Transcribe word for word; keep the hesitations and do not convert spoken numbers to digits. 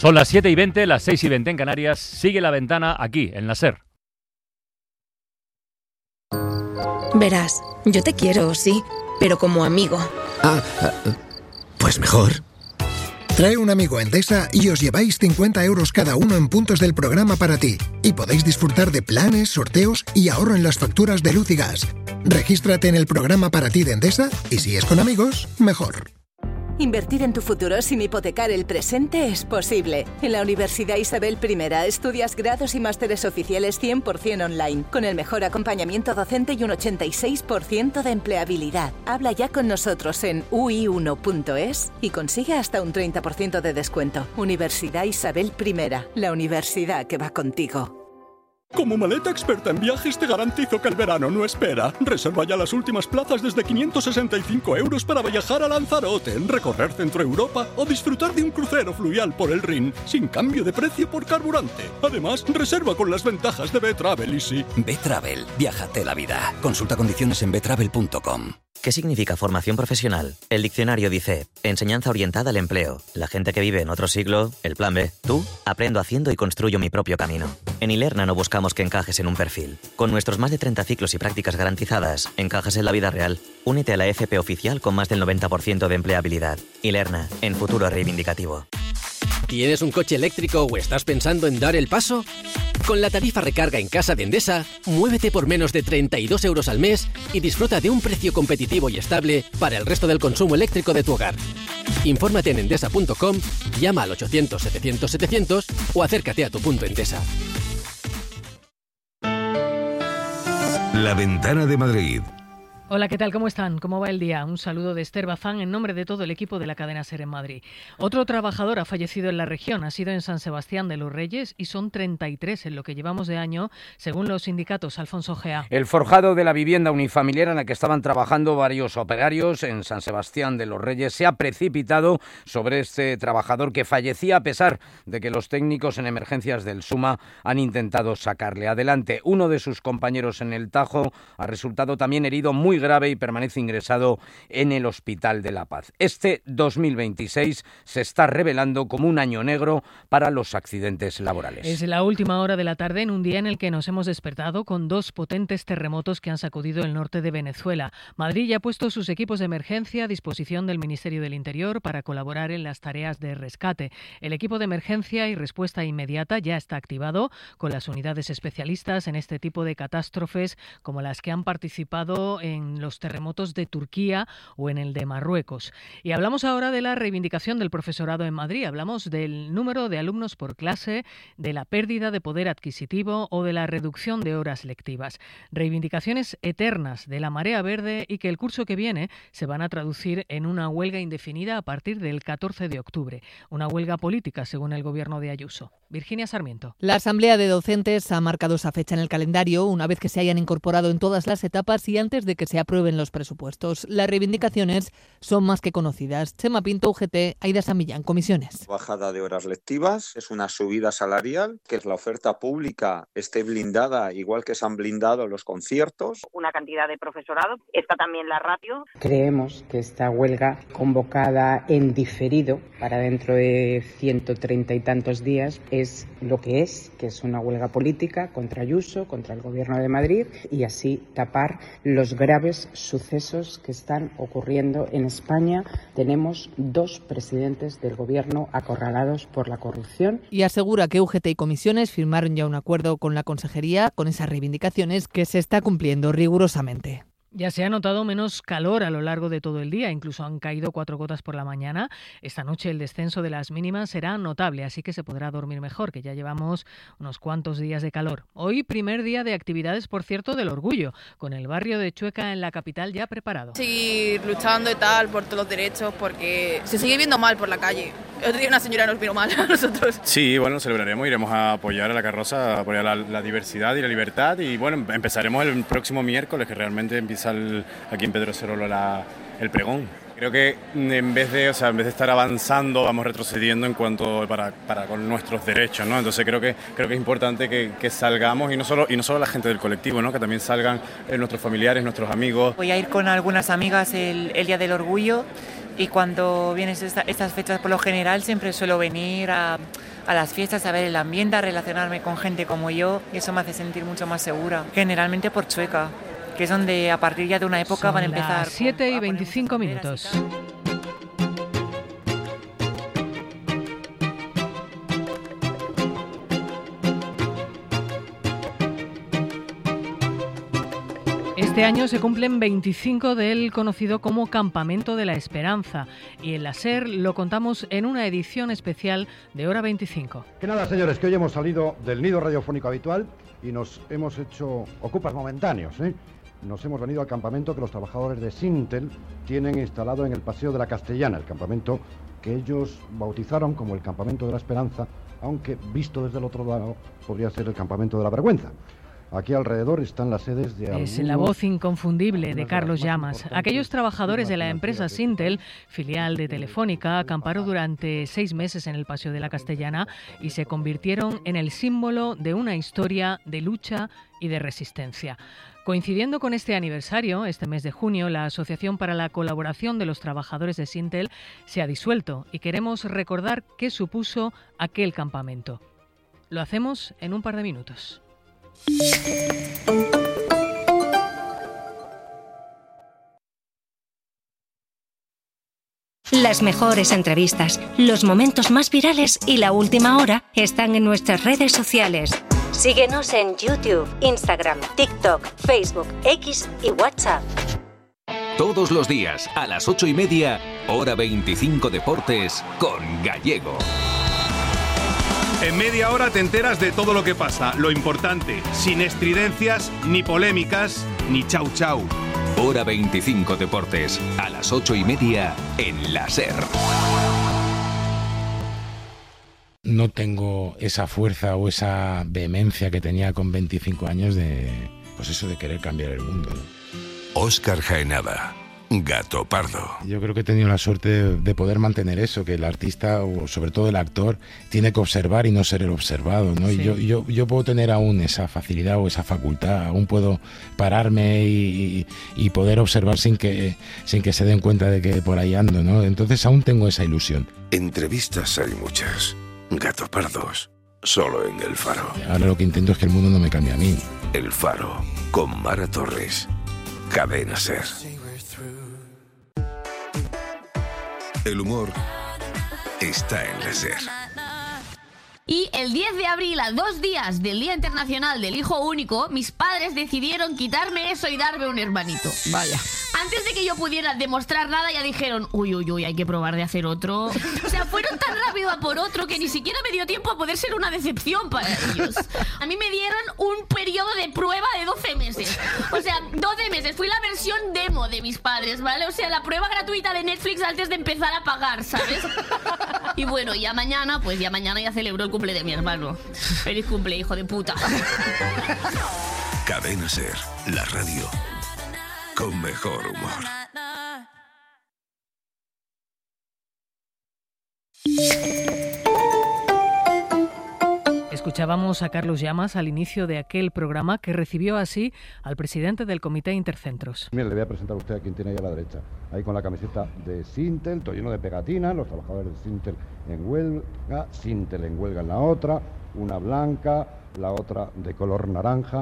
Son las siete y veinte, las seis y veinte en Canarias. Sigue La Ventana aquí, en la SER. Verás, yo te quiero, sí, pero como amigo. Ah, pues mejor. Trae un amigo a Endesa y os lleváis cincuenta euros cada uno en puntos del programa para ti. Y podéis disfrutar de planes, sorteos y ahorro en las facturas de luz y gas. Regístrate en el programa para ti de Endesa y si es con amigos, mejor. Invertir en tu futuro sin hipotecar el presente es posible. En la Universidad Isabel I estudias grados y másteres oficiales cien por ciento online, con el mejor acompañamiento docente y un ochenta y seis por ciento de empleabilidad. Habla ya con nosotros en u i uno punto es y consigue hasta un treinta por ciento de descuento. Universidad Isabel I, la universidad que va contigo. Como maleta experta en viajes te garantizo que el verano no espera. Reserva ya las últimas plazas desde quinientos sesenta y cinco euros para viajar a Lanzarote, recorrer Centro Europa o disfrutar de un crucero fluvial por el Rin, sin cambio de precio por carburante. Además, reserva con las ventajas de B-Travel Easy. B-Travel, viájate la vida. Consulta condiciones en b travel punto com. ¿Qué significa formación profesional? El diccionario dice, enseñanza orientada al empleo. La gente que vive en otro siglo, el plan B. Tú, aprendo haciendo y construyo mi propio camino. En Ilerna no buscamos que encajes en un perfil. Con nuestros más de treinta ciclos y prácticas garantizadas, encajas en la vida real. Únete a la F P oficial con más del noventa por ciento de empleabilidad. Ilerna, en futuro reivindicativo. ¿Tienes un coche eléctrico o estás pensando en dar el paso? Con la tarifa recarga en casa de Endesa, muévete por menos de treinta y dos euros al mes y disfruta de un precio competitivo y estable para el resto del consumo eléctrico de tu hogar. Infórmate en endesa punto com, llama al ochocientos setecientos setecientos o acércate a tu punto Endesa. La Ventana de Madrid. Hola, ¿qué tal? ¿Cómo están? ¿Cómo va el día? Un saludo de Esther Bazán en nombre de todo el equipo de la cadena SER en Madrid. Otro trabajador ha fallecido en la región, ha sido en San Sebastián de los Reyes y son treinta y tres en lo que llevamos de año, según los sindicatos. Alfonso Gea. El forjado de la vivienda unifamiliar en la que estaban trabajando varios operarios en San Sebastián de los Reyes se ha precipitado sobre este trabajador que fallecía a pesar de que los técnicos en emergencias del SUMA han intentado sacarle adelante. Uno de sus compañeros en el Tajo ha resultado también herido muy grave y permanece ingresado en el Hospital de la Paz. Este dos mil veintiséis se está revelando como un año negro para los accidentes laborales. Es la última hora de la tarde en un día en el que nos hemos despertado con dos potentes terremotos que han sacudido el norte de Venezuela. Madrid ya ha puesto sus equipos de emergencia a disposición del Ministerio del Interior para colaborar en las tareas de rescate. El equipo de emergencia y respuesta inmediata ya está activado con las unidades especialistas en este tipo de catástrofes como las que han participado en los terremotos de Turquía o en el de Marruecos. Y hablamos ahora de la reivindicación del profesorado en Madrid. Hablamos del número de alumnos por clase, de la pérdida de poder adquisitivo o de la reducción de horas lectivas. Reivindicaciones eternas de la marea verde y que el curso que viene se van a traducir en una huelga indefinida a partir del catorce de octubre. Una huelga política, según el gobierno de Ayuso. Virginia Sarmiento. La Asamblea de Docentes ha marcado esa fecha en el calendario una vez que se hayan incorporado en todas las etapas y antes de que se aprueben los presupuestos. Las reivindicaciones son más que conocidas. Chema Pinto, U G T, Aida Samillán, Comisiones. Bajada de horas lectivas, es una subida salarial, que la oferta pública esté blindada igual que se han blindado los conciertos. Una cantidad de profesorado, está también la ratio. Creemos que esta huelga convocada en diferido para dentro de ciento treinta y tantos días es lo que es, que es una huelga política contra Ayuso, contra el Gobierno de Madrid y así tapar los graves sucesos que están ocurriendo en España. Tenemos dos presidentes del Gobierno acorralados por la corrupción. Y asegura que U G T y Comisiones firmaron ya un acuerdo con la Consejería con esas reivindicaciones que se está cumpliendo rigurosamente. Ya se ha notado menos calor a lo largo de todo el día, incluso han caído cuatro gotas por la mañana. Esta noche el descenso de las mínimas será notable, así que se podrá dormir mejor, que ya llevamos unos cuantos días de calor. Hoy, primer día de actividades, por cierto, del Orgullo, con el barrio de Chueca en la capital ya preparado. Seguir luchando y tal por todos los derechos, porque se sigue viendo mal por la calle. El otro día una señora nos vino mal a nosotros. Sí, bueno, celebraremos, iremos a apoyar a la carroza, a apoyar la, la diversidad y la libertad y bueno, empezaremos el próximo miércoles, que realmente empieza el, aquí en Pedrocerolo la, el pregón. Creo que en vez de, o sea, en vez de estar avanzando, vamos retrocediendo en cuanto para, para con nuestros derechos, ¿no? Entonces creo que creo que es importante que, que salgamos y no solo y no solo la gente del colectivo, ¿no? Que también salgan eh, nuestros familiares, nuestros amigos. Voy a ir con algunas amigas el, el día del Orgullo y cuando vienen esta, estas fechas por lo general siempre suelo venir a, a las fiestas, a ver el ambiente, a relacionarme con gente como yo y eso me hace sentir mucho más segura, generalmente por Chueca, que es donde a partir ya de una época Son van a empezar... las siete y veinticinco minutos. Este año se cumplen veinticinco del conocido como Campamento de la Esperanza y en la SER lo contamos en una edición especial de Hora veinticinco. Que nada, señores, que hoy hemos salido del nido radiofónico habitual y nos hemos hecho ocupas momentáneos, ¿eh? Nos hemos venido al campamento que los trabajadores de Sintel tienen instalado en el Paseo de la Castellana, el campamento que ellos bautizaron como el Campamento de la Esperanza, aunque visto desde el otro lado podría ser el Campamento de la Vergüenza. Aquí alrededor están las sedes de algunos... Es la voz inconfundible de Carlos Llamas. Aquellos trabajadores de la empresa Sintel, filial de Telefónica, acamparon durante seis meses en el Paseo de la Castellana y se convirtieron en el símbolo de una historia de lucha y de resistencia. Coincidiendo con este aniversario, este mes de junio, la Asociación para la Colaboración de los Trabajadores de Sintel se ha disuelto y queremos recordar qué supuso aquel campamento. Lo hacemos en un par de minutos. Las mejores entrevistas, los momentos más virales y la última hora están en nuestras redes sociales. Síguenos en YouTube, Instagram, TikTok, Facebook, X y WhatsApp. Todos los días a las ocho y media, Hora veinticinco Deportes con Gallego. En media hora te enteras de todo lo que pasa, lo importante, sin estridencias, ni polémicas, ni chau chau. Hora veinticinco Deportes, a las ocho y media en la SER. No tengo esa fuerza o esa vehemencia que tenía con veinticinco años de, pues eso, de querer cambiar el mundo, ¿no? Óscar Jaenada, Gato Pardo. Yo creo que he tenido la suerte de, de poder mantener eso, que el artista, o sobre todo el actor, tiene que observar y no ser el observado, ¿no? Sí. Y yo, yo, yo puedo tener aún esa facilidad o esa facultad, aún puedo pararme y, y, y poder observar sin que, sin que se den cuenta de que por ahí ando, ¿no? Entonces aún tengo esa ilusión. Entrevistas hay muchas. Gato Pardos, solo en El Faro. Ahora lo que intento es que el mundo no me cambie a mí. El Faro, con Mara Torres. Cadena SER. El humor está en la SER. Y el diez de abril, a dos días del Día Internacional del Hijo Único, mis padres decidieron quitarme eso y darme un hermanito. Vaya. Antes de que yo pudiera demostrar nada, ya dijeron, uy, uy, uy, hay que probar de hacer otro. O sea, fueron tan rápido a por otro que ni siquiera me dio tiempo a poder ser una decepción para ellos. A mí me dieron un periodo de prueba de doce meses. O sea, doce meses. Fui la versión demo de mis padres, ¿vale? O sea, la prueba gratuita de Netflix antes de empezar a pagar, ¿sabes? Y bueno, ya mañana, pues ya mañana ya celebro el cumple de mi hermano. Feliz cumple, hijo de puta. Cadena SER, la radio con mejor humor. Escuchábamos a Carlos Llamas al inicio de aquel programa que recibió así al presidente del Comité Intercentros. Mira, le voy a presentar a usted a quien tiene ahí a la derecha. Ahí con la camiseta de Sintel, todo lleno de pegatinas, los trabajadores de Sintel en huelga, Sintel en huelga en la otra, una blanca, la otra de color naranja.